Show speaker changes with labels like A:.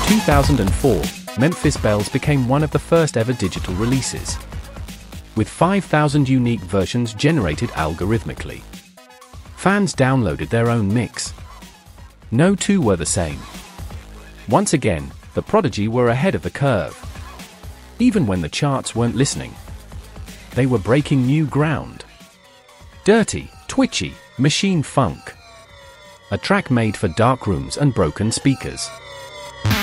A: 2004, Memphis Bells became one of the first ever digital releases, with 5,000 unique versions generated algorithmically. Fans downloaded their own mix. No two were the same. Once again, the Prodigy were ahead of the curve. Even when the charts weren't listening, they were breaking new ground. Dirty, Twitchy, Machine Funk. A track made for dark rooms and broken speakers.